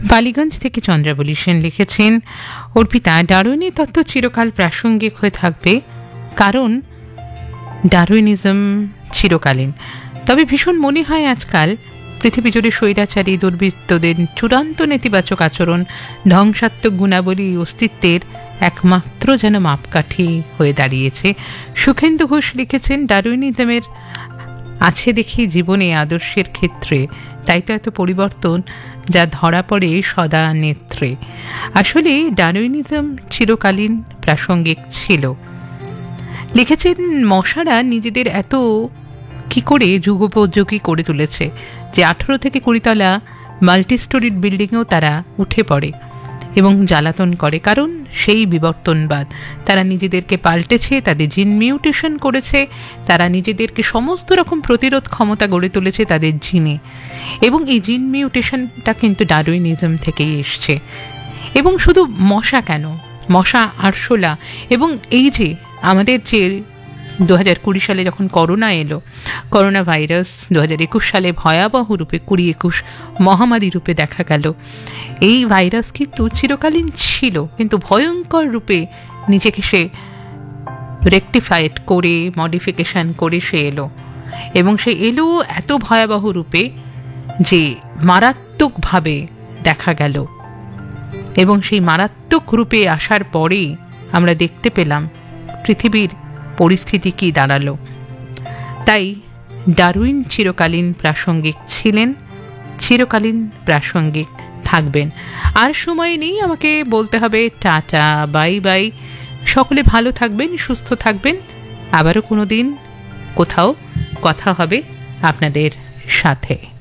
বালিগঞ্জ থেকে চন্দ্রাবলী সেন লিখেছেন, অর্পিতা, ডারউইনি তত্ত্ব চিরকাল প্রাসঙ্গিক হয়ে থাকবে, কারণ ডারউইনিজম চিরকালীন। তবে ভীষণ মনে হয় আজকাল পৃথিবী জুড়ে স্বৈরাচারী দুর্বৃত্তদের চূড়ান্ত নেতিবাচক আচরণ ধ্বংসাত্মক গুণাবলী অস্তিত্বের একমাত্র যেন মাপকাঠি হয়ে দাঁড়িয়েছে। সুখেন্দু ঘোষ লিখেছেন, ডারউইনিজমের আছে দেখি জীবনে আদর্শের ক্ষেত্রে, তাই তো এত পরিবর্তন যা ধরা পড়ে সদা নেত্রে। আসলে ডারউইনিজম চিরকালীন প্রাসঙ্গিক ছিল। লিখেছেন, মশারা নিজেদের এত কি করে যুগোপযোগী করে তুলেছে যে 18 থেকে 20 তলা মাল্টি স্টোরিড বিল্ডিংয়েও তারা উঠে পড়ে এবং জ্বালাতন করে, কারণ সেই বিবর্তনবাদ। তারা নিজেদেরকে পাল্টেছে, তাদের জিন মিউটেশন করেছে, তারা নিজেদেরকে সমস্ত রকম প্রতিরোধ ক্ষমতা গড়ে তুলেছে তাদের জিনে, এবং এই জিন মিউটেশনটা কিন্তু ডারউইনিজম থেকেই এসছে। এবং শুধু মশা কেন, মশা, আরশোলা, এবং এই যে আমাদের যে 2020 সালে যখন করোনা এলো, করোনা ভাইরাস 2021 সালে ভয়াবহ রূপে 2021 মহামারী রূপে দেখা গেল। এই ভাইরাস কিন্তু চিরকালীন ছিল, কিন্তু ভয়ঙ্কর রূপে নিজেকে সে রেকটিফাইড করে, মডিফিকেশন করে সে এলো, এবং সে এলো এত ভয়াবহ রূপে যে মারাত্মকভাবে দেখা গেল। এবং সেই মারাত্মক রূপে আসার পরেই আমরা দেখতে পেলাম পৃথিবীর পরিস্থিতি কি দাঁড়ালো। তাই ডারউইন চিরকালীন প্রাসঙ্গিক ছিলেন, চিরকালীন প্রাসঙ্গিক থাকবেন। আর সময় নেই, আমাকে বলতে হবে টাটা, বাই বাই। সকলে ভালো থাকবেন, সুস্থ থাকবেন। আবারও কোনো দিন কোথাও কথা হবে আপনাদের সাথে।